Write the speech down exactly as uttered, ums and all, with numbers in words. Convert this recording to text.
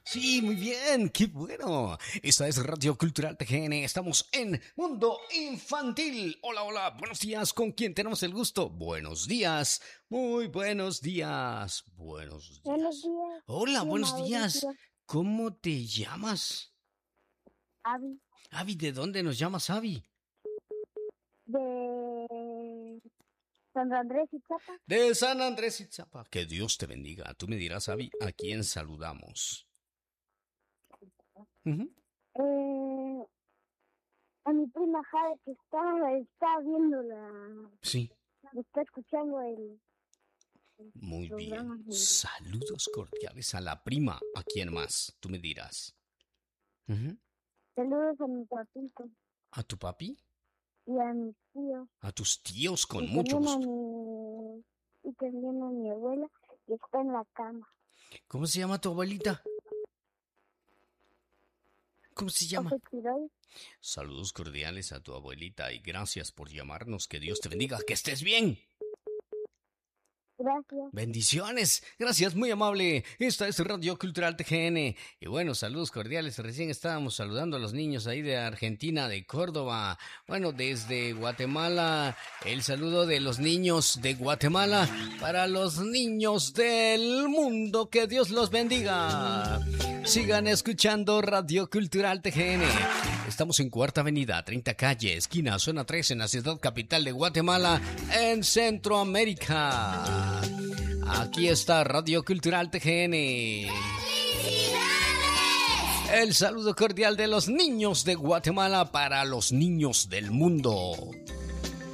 Sí, muy bien, qué bueno. Esta es Radio Cultural T G N. Estamos en Mundo Infantil. Hola, hola, buenos días. ¿Con quién tenemos el gusto? Buenos días, muy buenos días. Buenos Buenos días. días, Hola, tío buenos días. Mauricio. ¿Cómo te llamas? Avi, Avi, ¿de dónde nos llamas, Avi? de San Andrés Itzapa. De San Andrés Itzapa. Que Dios te bendiga. Tú me dirás, Avi, ¿a quién saludamos? Uh-huh. Eh, a mi prima Jade que está, está viendo la... Sí. Está escuchando el... el Muy programa bien. de- Saludos cordiales a la prima. ¿A quién más? Tú me dirás. Uh-huh. Saludos a mi papito ¿A tu papi? y a mis tíos. A tus tíos, con Y mucho también a gusto. mi... Y también a mi abuela que está en la cama. ¿Cómo se llama tu abuelita? ¿Cómo se llama? José Quiroy. Saludos cordiales a tu abuelita y gracias por llamarnos. Que Dios te bendiga. Que estés bien. Gracias. Bendiciones, gracias, muy amable. Esta es Radio Cultural T G N. Y bueno, saludos cordiales. Recién estábamos saludando a los niños ahí de Argentina, de Córdoba. Bueno, desde Guatemala, el saludo de los niños de Guatemala para los niños del mundo. Que Dios los bendiga. Sigan escuchando Radio Cultural T G N. Estamos en Cuarta Avenida, treinta Calle, esquina, zona tres, en la ciudad capital de Guatemala, en Centroamérica. Aquí está Radio Cultural T G N. El saludo cordial de los niños de Guatemala para los niños del mundo.